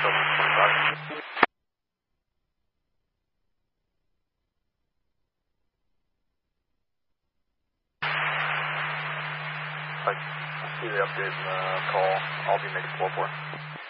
I see the update in the call. I'll be making 4-4.